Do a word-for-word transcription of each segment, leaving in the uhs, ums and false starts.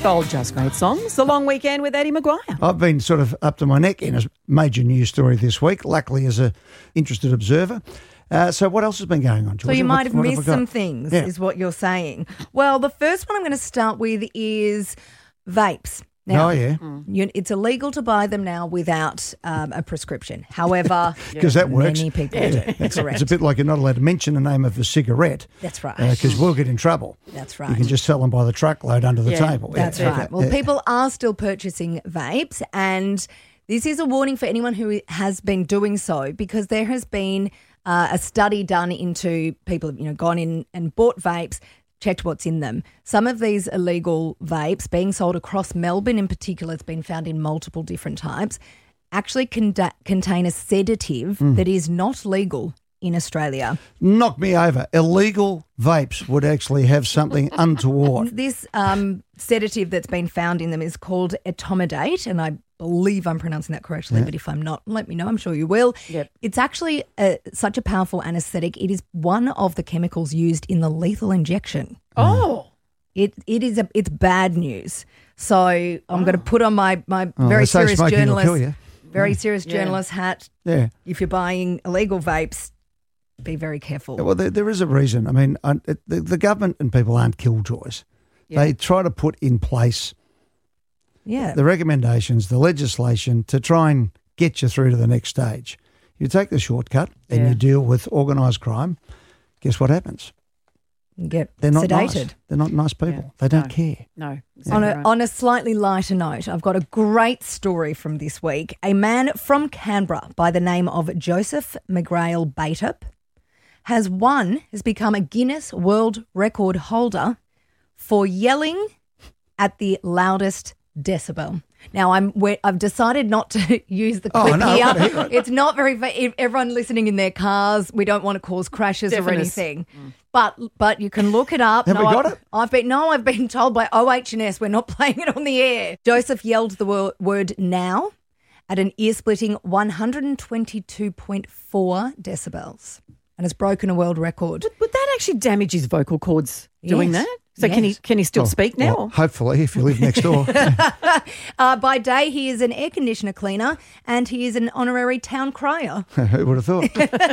Bold Just Great Songs. The Long Weekend with Eddie Maguire. I've been sort of up to my neck in a major news story this week, luckily as a interested observer. Uh, so what else has been going on, Georgia? So you might what, have what missed have some things, Yeah. is what you're saying. Well, the first one I'm going to start with is vapes. Now, oh, yeah. you, it's illegal to buy them now without um, a prescription. However, Because that works. many people Yeah. do. It's, Correct. it's a bit like you're not allowed to mention the name of a cigarette. That's right. Because we'll get in trouble. That's You right. can just sell them by the truckload under the Yeah, table. That's Yeah. right. Well, Yeah. people are still purchasing vapes, and this is a warning for anyone who has been doing so, because there has been uh, a study done into people who've, you know, gone in and bought vapes, checked what's in them. Some of these illegal vapes being sold across Melbourne in particular, it's been found in multiple different types, actually con- contain a sedative Mm. that is not legal in Australia. Knock me over. Illegal vapes would actually have something untoward. This um, sedative that's been found in them is called etomidate, and I believe I'm pronouncing that correctly, Yeah. but if I'm not, let me know. I'm sure you will. Yep. It's actually a, such a powerful anaesthetic. It is one of the chemicals used in the lethal injection. Oh. It It is a, it's bad news. So I'm going to put on my, my Oh, very they say serious smoking will journalist, kill you. very serious Yeah. journalist hat. Yeah. If you're buying illegal vapes, be very careful. Well, there, there is a reason. I mean, I, it, the, the government and people aren't killjoys. Yeah. They try to put in place Yeah. the recommendations, the legislation to try and get you through to the next stage. You take the shortcut and Yeah. you deal with organised crime. Guess what happens? Get They're not sedated. nice. They're not nice people. Yeah. They don't No. care. No. On exactly a, right. on a slightly lighter note, I've got a great story from this week. A man from Canberra by the name of Joseph McGrail Bateup has won, has become a Guinness World Record holder for yelling at the loudest decibel. Now, I'm we're, I've decided not to use the Oh, clip no, here. I've gotta hear it. It's not very. fa- if everyone listening in their cars, we don't want to cause crashes or Deafness. anything. But but you can look it up. Have no, we got I- it? I've been no, I've been told by O H and S we're not playing it on the air. Joseph yelled the wor- word "now" at an ear-splitting one hundred twenty-two point four decibels, and has broken a world record. Would that actually damage his vocal cords doing Yes. that? So can he Yes. can he still Oh, speak now? well, hopefully, if you live next door. Uh, by day, he is an air conditioner cleaner, and he is an honorary town crier. Who would have thought?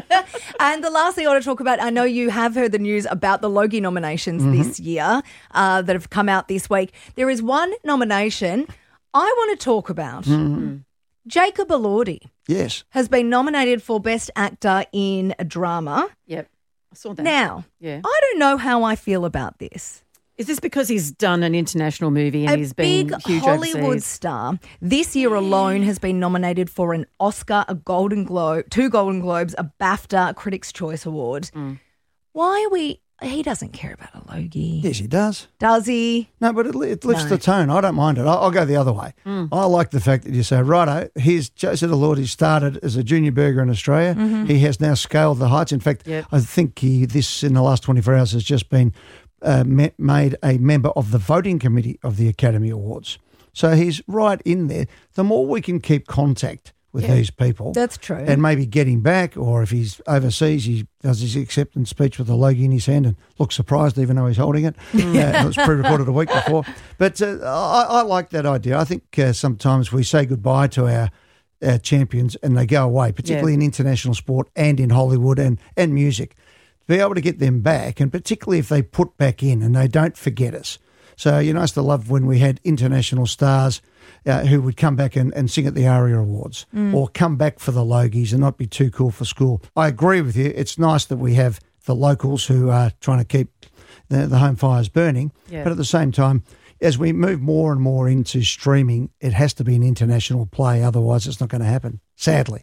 And the last thing I want to talk about, I know you have heard the news about the Logie nominations Mm-hmm. this year uh, that have come out this week. There is one nomination I want to talk about. Mm-hmm. Jacob Elordi Yes. has been nominated for Best Actor in a Drama. Yep. I saw that. Now, Yeah. I don't know how I feel about this. Is this because he's done an international movie and A he's been big huge Hollywood overseas? star this year alone has been nominated for an Oscar, a Golden Globe, two Golden Globes, a BAFTA, a Critics' Choice Award. Mm. Why are we? He doesn't care about a Logie, Yes, he does. does he? No, but it, li- it lifts No. the tone. I don't mind it. I'll, I'll go the other way. I like the fact that you say, righto, here's Joseph Elordi started as a junior burger in Australia. He has now scaled the heights. In fact, Yep. I think he this in the last twenty-four hours has just been uh, me- made a member of the voting committee of the Academy Awards. So he's right in there. The more we can keep contact with these people. That's true. And maybe get him back, or if he's overseas, he does his acceptance speech with a Logie in his hand and looks surprised even though he's holding it. uh, it was pre-recorded a week before. But uh, I, I like that idea. I think uh, sometimes we say goodbye to our, our champions and they go away, particularly in international sport and in Hollywood and, and music. To be able to get them back, and particularly if they put back in and they don't forget us. So, you know, I used to love when we had international stars uh, who would come back and, and sing at the ARIA Awards or come back for the Logies and not be too cool for school. I agree with you. It's nice that we have the locals who are trying to keep the, the home fires burning. Yeah. But at the same time, as we move more and more into streaming, it has to be an international play. Otherwise, it's not going to happen, sadly.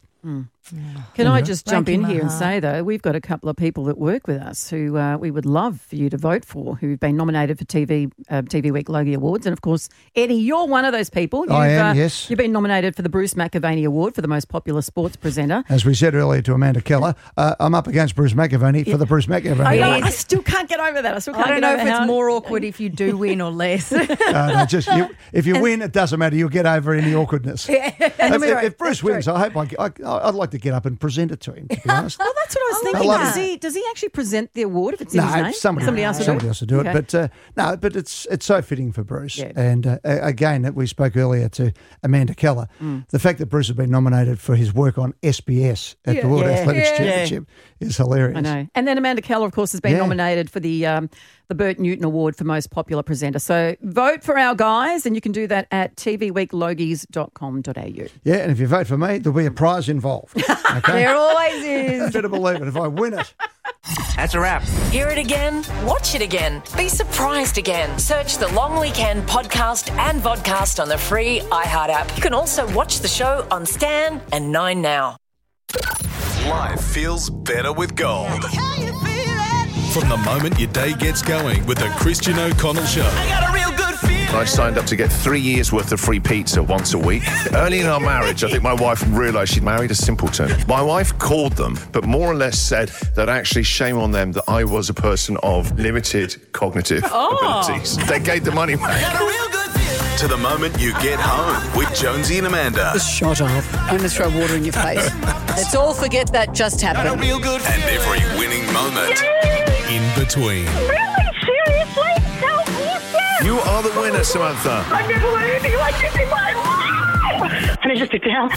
Can I just jump Breaking in my here and heart. say, though, we've got a couple of people that work with us who uh, we would love for you to vote for, who've been nominated for T V uh, T V Week Logie Awards. And, of course, Eddie, you're one of those people. You've, I am, uh, yes. You've been nominated for the Bruce McAvaney Award for the most popular sports presenter. As we said earlier to Amanda Keller, uh, I'm up against Bruce McAvaney for the Bruce McAvaney I, know, Award. I still can't get over that. I still can't I don't get know over if it's how- more awkward if you do win or less. Uh, no, just you, if you win, it doesn't matter. You'll get over any awkwardness. if, if- if Bruce wins, I hope I, I, I'd like to to get up and present it to him, to be honest. Well, that's what I was I thinking. love Does that. he, does he actually present the award if it's in No, his name? somebody, else will somebody do it? else will do it. Okay. But uh, no, but it's it's so fitting for Bruce. Yeah. And uh, a- again, that we spoke earlier to Amanda Keller. Mm. The fact that Bruce has been nominated for his work on S B S at Yeah. the World Yeah. Athletics Yeah. Championship is hilarious. I know. And then Amanda Keller, of course, has been Yeah. nominated for the um, the Bert Newton Award for Most Popular Presenter. So vote for our guys, and you can do that at t v week logies dot com dot a u. Yeah, and if you vote for me, there'll be a prize involved. Okay, There always is. better believe it. If I win it, That's a wrap. Hear it again, watch it again, be surprised again. Search the Long Weekend podcast and vodcast on the free iHeart app. You can also watch the show on Stan and Nine Now. Life feels better with gold. From the moment your day gets going with the Christian O'Connell Show. I signed up to get three years' worth of free pizza once a week. Early in our marriage, I think my wife realised she'd married a simpleton. My wife called them, but more or less said that actually shame on them that I was a person of limited cognitive abilities. They gave the money back. To the moment you get home with Jonesy and Amanda. Shut up. I'm going to throw water in your face. Let's all forget that just happened. And every winning moment in between. Really? Seriously? So awesome! You are the winner, Samantha. I've never heard anything like this in my life! I need to sit down.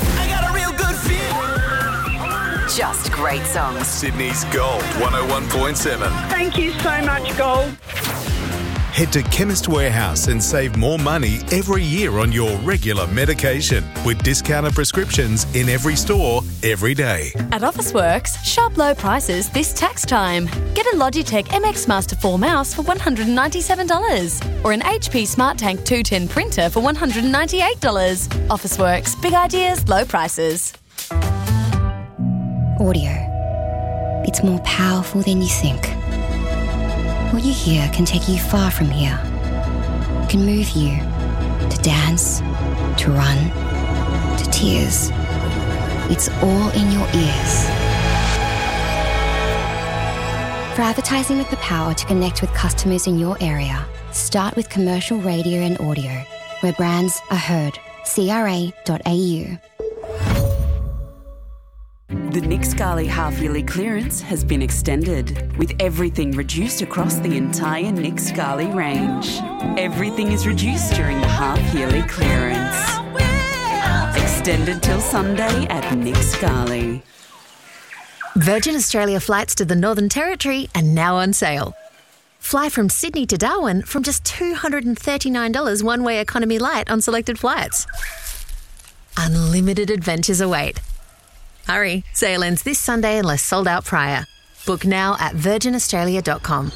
Just great songs. Sydney's Gold one oh one point seven. Thank you so much, Gold. Head to Chemist Warehouse and save more money every year on your regular medication with discounted prescriptions in every store every day. At Officeworks, sharp low prices this tax time. Get a Logitech M X Master four mouse for one hundred ninety-seven dollars or an H P SmartTank two ten printer for one hundred ninety-eight dollars. Officeworks, big ideas, low prices. Audio. It's more powerful than you think. What you hear can take you far from here. It can move you to dance, to run, to tears. It's all in your ears. For advertising with the power to connect with customers in your area, start with commercial radio and audio, where brands are heard. C R A dot A U. The Nick Scali half-yearly clearance has been extended, with everything reduced across the entire Nick Scali range. Everything is reduced during the half-yearly clearance. Extended till Sunday at Nick Scali. Virgin Australia flights to the Northern Territory are now on sale. Fly from Sydney to Darwin from just two hundred thirty-nine dollars one-way economy light on selected flights. Unlimited adventures await. Hurry, sale ends this Sunday unless sold out prior. Book now at virgin australia dot com.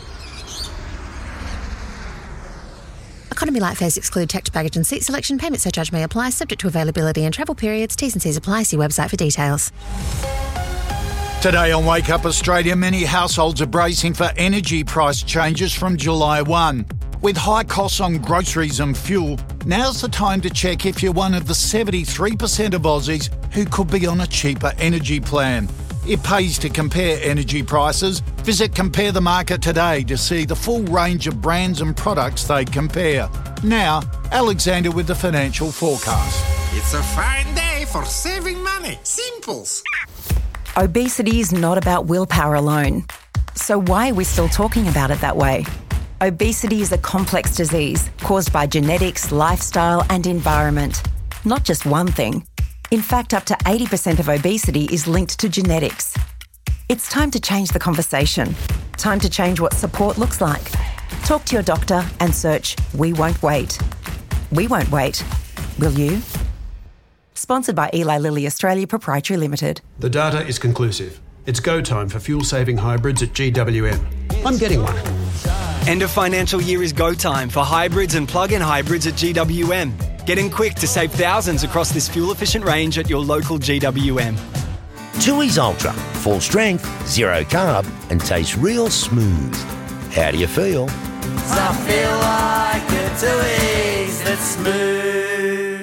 Economy light fares exclude checked baggage and seat selection. Payment surcharge may apply, subject to availability and travel periods. T's and C's apply. See website for details. Today on Wake Up Australia, many households are bracing for energy price changes from July first. With high costs on groceries and fuel, now's the time to check if you're one of the seventy-three percent of Aussies who could be on a cheaper energy plan. It pays to compare energy prices. Visit Compare the Market today to see the full range of brands and products they compare. Now, Alexander with the financial forecast. It's a fine day for saving money. Simples. Obesity is not about willpower alone. So why are we still talking about it that way? Obesity is a complex disease caused by genetics, lifestyle and environment. Not just one thing. In fact, up to eighty percent of obesity is linked to genetics. It's time to change the conversation. Time to change what support looks like. Talk to your doctor and search We Won't Wait. We won't wait. Will you? Sponsored by Eli Lilly Australia Proprietary Limited. The data is conclusive. It's go time for fuel-saving hybrids at G W M. I'm getting one. End of financial year is go time for hybrids and plug-in hybrids at G W M. Get in quick to save thousands across this fuel-efficient range at your local G W M. Tooheys Ultra. Full strength, zero carb, and tastes real smooth. How do you feel? I feel like a Tooheys that's smooth.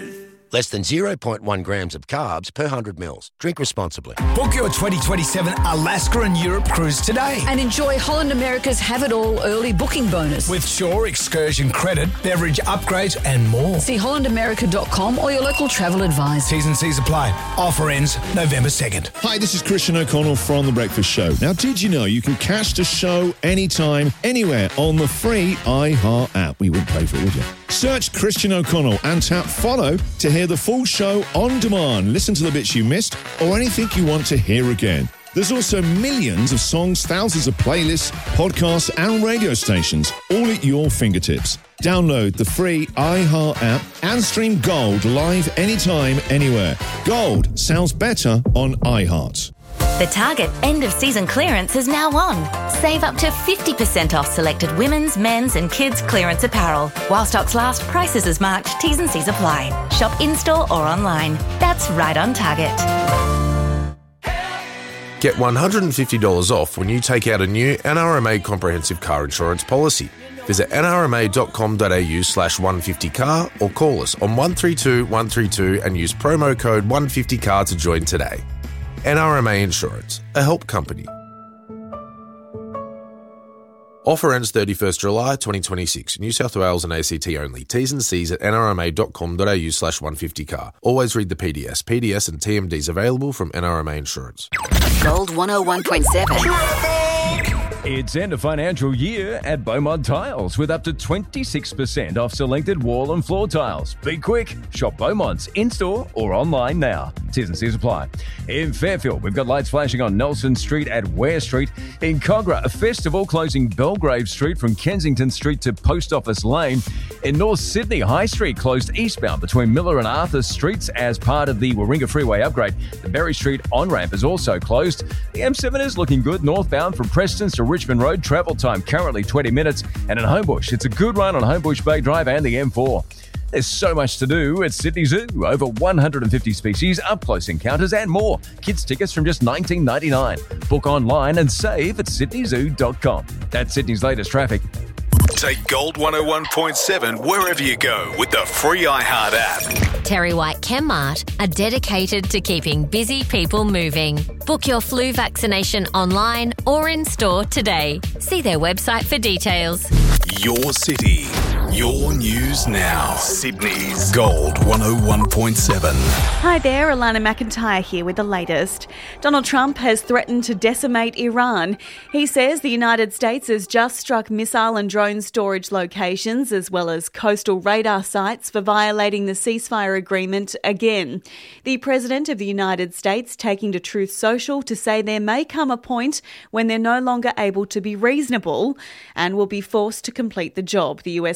Less than zero point one grams of carbs per one hundred mils. Drink responsibly. Book your twenty twenty-seven Alaska and Europe cruise today. And enjoy Holland America's Have It All early booking bonus. With Shore excursion credit, beverage upgrades and more. See holland america dot com or your local travel advisor. T's and C's apply. Offer ends November second. Hi, this is Christian O'Connell from The Breakfast Show. Now, did you know you can catch the show anytime, anywhere on the free iHeart app? We wouldn't pay for it, would you? Search Christian O'Connell and tap follow to hear the full show on demand. Listen to the bits you missed or anything you want to hear again. There's also millions of songs, thousands of playlists, podcasts and radio stations, all at your fingertips. Download the free iHeart app and stream Gold live anytime, anywhere. Gold sounds better on iHeart. The Target end-of-season clearance is now on. Save up to fifty percent off selected women's, men's and kids' clearance apparel. While stocks last, prices as marked, T's and C's apply. Shop in-store or online. That's right on Target. Get one hundred fifty dollars off when you take out a new N R M A comprehensive car insurance policy. Visit n r m a dot com dot a u slash one fifty car or call us on one three two one three two and use promo code one fifty car to join today. N R M A Insurance, a help company. Offer ends thirty-first July twenty twenty-six. New South Wales and A C T only. T's and C's at n r m a dot com dot a u slash one fifty car. Always read the P D S. P D S and T M Ds available from N R M A Insurance. Gold one oh one point seven. It's end of financial year at Beaumont Tiles with up to twenty-six percent off selected wall and floor tiles. Be quick. Shop Beaumont's in-store or online now. T's and C's apply. In Fairfield, we've got lights flashing on Nelson Street at Ware Street. In Cogra, a festival closing Belgrave Street from Kensington Street to Post Office Lane. In North Sydney, High Street closed eastbound between Miller and Arthur Streets as part of the Warringah Freeway upgrade. The Berry Street on-ramp is also closed. The M seven is looking good northbound from Preston to Richmond Road. Travel time currently twenty minutes. And in Homebush, it's a good run on Homebush Bay Drive and the M four. There's so much to do at Sydney Zoo. Over one hundred fifty species, up-close encounters and more. Kids tickets from just nineteen ninety-nine. Book online and save at sydney zoo dot com. That's Sydney's latest traffic. Take Gold one oh one point seven wherever you go with the free iHeart app. Terry White Chemmart are dedicated to keeping busy people moving. Book your flu vaccination online or in store today. See their website for details. Your city, your news now. Sydney's Gold one oh one point seven. Hi there, Alana McIntyre here with the latest. Donald Trump has threatened to decimate Iran. He says the United States has just struck missile and drone storage locations as well as coastal radar sites for violating the ceasefire agreement again. The President of the United States taking to Truth Social to say there may come a point when they're no longer able to be reasonable and will be forced to complete the job. The U S